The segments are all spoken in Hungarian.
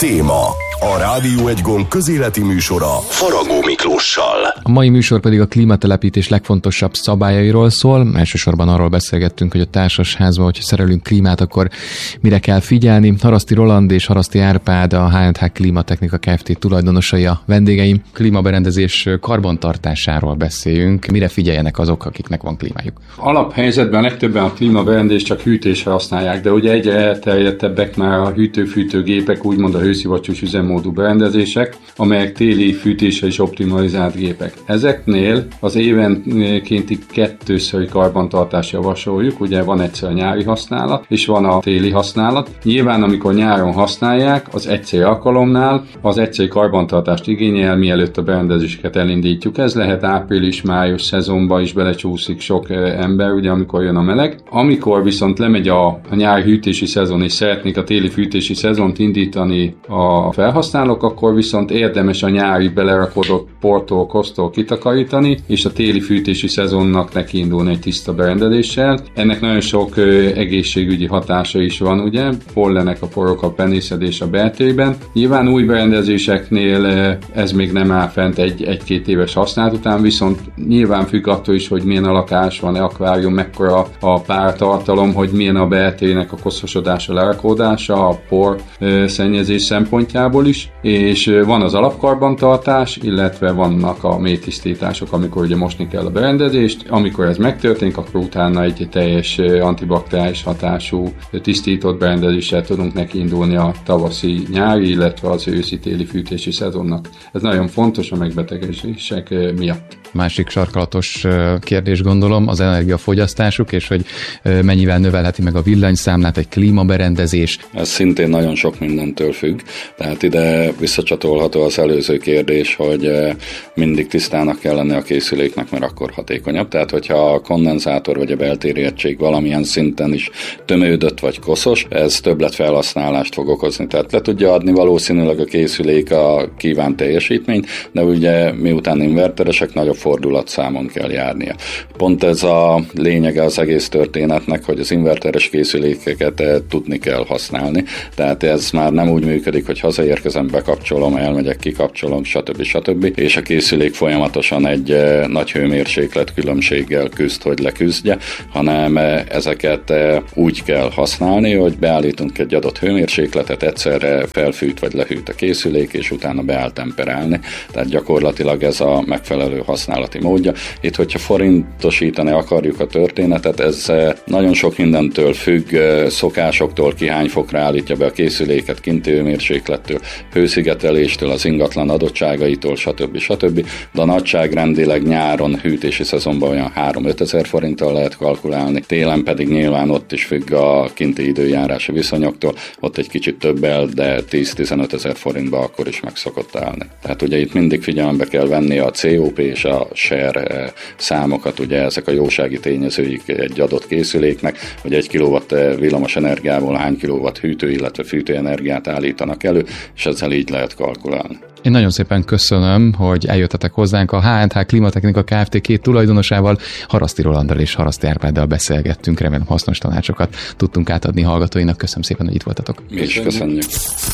Téma. A Rádió Egy Gond közéleti műsora Faragó Miklóssal. A mai műsor pedig a klímatelepítés legfontosabb szabályairól szól. Elsősorban arról beszélgettünk, hogy a társasházban, hogyha szerelünk klímát, akkor mire kell figyelni. Haraszti Roland és Haraszti Árpád, a H&H Klimatechnika Kft. Tulajdonosai a vendégeim. Klímaberendezés karbantartásáról beszéljünk. Mire figyeljenek azok, akiknek van klímájuk? Alaphelyzetben legtöbben a klímaberendezést csak hűtésre használják, de ugye egyre elterjedtebbek már a hűtő-fűtőgépek, úgymond a hőszivattyús üzemmódú berendezések, amelyek téli fűtésre is optimalizált gépek. Ezeknél az évenkénti 2-szöri karbantartást javasoljuk, ugye van egyszer a nyári használat, és van a téli használat. Nyilván, amikor nyáron használják, az egyszeri alkalomnál az egyszeri karbantartást igényel, mielőtt a berendezéseket elindítjuk. Ez lehet április-május szezonban is belecsúszik sok ember, ugye amikor jön a meleg. Amikor viszont lemegy a nyári hűtési szezon, és szeretnék a téli fűtési szezont indítani a felhasználók, akkor viszont érdemes a nyári belerakodott portól, kosztól kitakarítani, és a téli fűtési szezonnak neki indulni egy tiszta berendezéssel. Ennek nagyon sok egészségügyi hatása is van, ugye? Pollenek, a porok, a penészedés a beltérben. Nyilván új berendezéseknél ez még nem áll fent egy-két éves használat után, viszont nyilván függ attól is, hogy milyen a lakás, van-e akvárium, mekkora a pártartalom, hogy milyen a beltérének a kosztosodása, lerakódása, a por szennyezés szempontjából is, és van az alapkarbantartás, illetve vannak a mélytisztítások, amikor ugye mosni kell a berendezést. Amikor ez megtörténik, akkor utána egy teljes antibakteriális hatású tisztított berendezéssel tudunk neki indulni a tavaszi, nyári, illetve az őszi-téli fűtési szezonnak. Ez nagyon fontos a megbetegedések miatt. Másik sarkalatos kérdés, gondolom, az energiafogyasztásuk, és hogy mennyivel növelheti meg a villanyszámlát egy klímaberendezés. Ez szintén nagyon sok mindentől függ, tehát ide visszacsatolható az előző kérdés, hogy mindig tisztának kell lenni a készüléknek, mert akkor hatékonyabb. Tehát, hogyha a kondenzátor vagy a beltéri egység valamilyen szinten is tömődött vagy koszos, ez többletfelhasználást fog okozni. Tehát le tudja adni valószínűleg a készülék a kívánt teljesítményt, de ugye miután inverteresek, nagyobb fordulatszámon kell járnia. Pont ez a lényege az egész történetnek, hogy az inverteres készülékeket tudni kell használni. Tehát ez már nem úgy működik, hogy hazaérkezem, bekapcsolom, elmegyek, kikapcsolom, stb. És a készülék folyamatosan egy nagy hőmérséklet különbséggel küzd, hogy leküzdje, hanem ezeket úgy kell használni, hogy beállítunk egy adott hőmérsékletet, egyszerre felfűt vagy lehűt a készülék, és utána beáll temperálni. Tehát gyakorlatilag ez a megfelelő használati módja. Itt, hogyha forintosítani akarjuk a történetet, ez nagyon sok mindentől függ, szokásoktól, ki hány fokra állítja be a készüléket, kinti hőmérséklettől, hőszigeteléstől, az ingatlan adottságaitól, stb. De a nagyságrendileg nyáron hűtési szezonban olyan 3-5 ezer forinttal lehet kalkulálni, télen pedig nyilván ott is függ a kinti időjárási viszonyoktól, ott egy kicsit többel, de 10-15 ezer forintba akkor is meg szokott állni. Tehát ugye itt mindig figyelembe kell venni a COP és a SER számokat, ugye ezek a jósági tényezőik egy adott készüléknek, hogy 1 kW villamos energiából hány kilowatt hűtő, illetve fűtőenergiát állítanak elő, és ezzel így lehet kalkulálni. Én nagyon szépen köszönöm, hogy eljöttetek hozzánk. A H&H Klimatechnika Kft. 2 tulajdonosával, Haraszti Rolanddal és Haraszti Árpáddal beszélgettünk. Remélem hasznos tanácsokat tudtunk átadni hallgatóinak. Köszönöm szépen, hogy itt voltatok. Mi is köszönjük.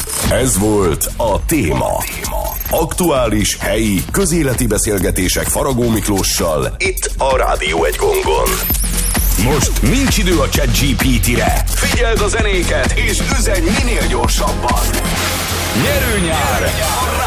Ez volt a Téma. Aktuális, helyi, közéleti beszélgetések Faragó Miklóssal itt a Rádió Egy Gondon. Most nincs idő a ChatGPT-re. Figyeld a zenéket és üzenj minél gyorsabban. Nyerő nyár!